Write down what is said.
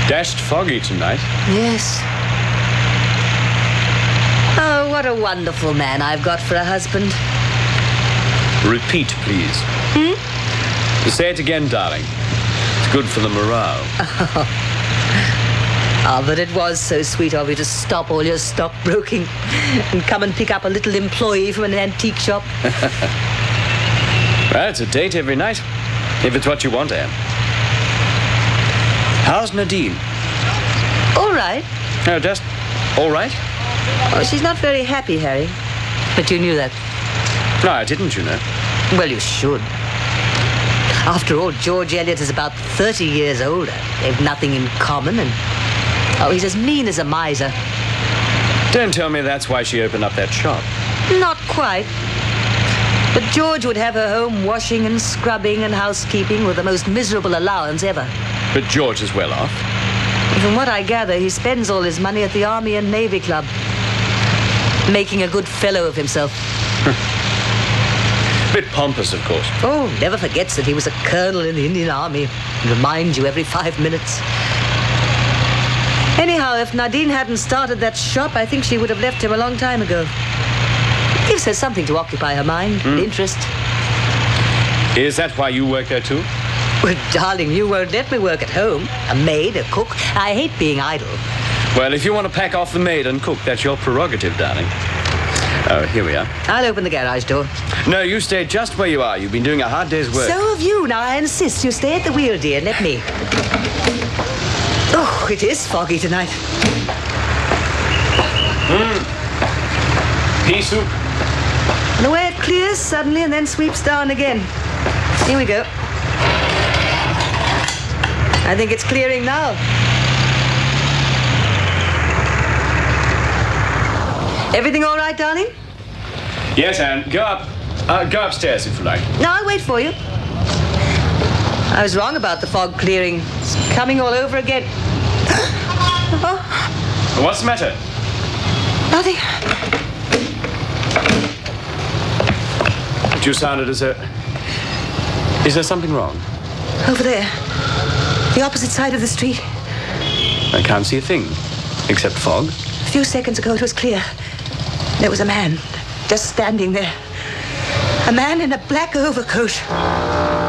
Dashed foggy tonight. Yes. Oh, what a wonderful man I've got for a husband. Repeat, please. Say it again, darling. It's good for the morale. Ah, but it was so sweet of you to stop all your stockbroking and come and pick up a little employee from an antique shop. Well, it's a date every night, if it's what you want, Anne. How's Nadine? All right. No, just all right? Oh, she's not very happy, Harry. But you knew that. No, I didn't, you know. Well, you should. After all, George Eliot is about 30 years older. They've nothing in common, and... oh, he's as mean as a miser. Don't tell me that's why she opened up that shop. Not quite. But George would have her home washing and scrubbing and housekeeping with the most miserable allowance ever. But George is well off. From what I gather, he spends all his money at the Army and Navy Club, making a good fellow of himself. Bit pompous, of course. Oh, never forgets that he was a colonel in the Indian Army. Reminds you every 5 minutes. Anyhow, if Nadine hadn't started that shop, I think she would have left him a long time ago. Gives her something to occupy her mind, and interest. Is that why you work there too? Well, darling, you won't let me work at home. A maid, a cook. I hate being idle. Well, if you want to pack off the maid and cook, that's your prerogative, darling. Oh, here we are. I'll open the garage door. No, you stay just where you are. You've been doing a hard day's work. So have you. Now, I insist you stay at the wheel, dear. Let me. Oh, it is foggy tonight. Pea soup. And the way it clears suddenly and then sweeps down again. Here we go. I think it's clearing now. Everything all right, darling? Yes, Anne. Go up. Go upstairs if you like. No, I'll wait for you. I was wrong about the fog clearing. It's coming all over again. Oh, What's the matter? nothing. You sounded as though... Is there something wrong? Over there. The opposite side of the street. I can't see a thing. Except fog. A few seconds ago, it was clear. There was a man just standing there. A man in a black overcoat.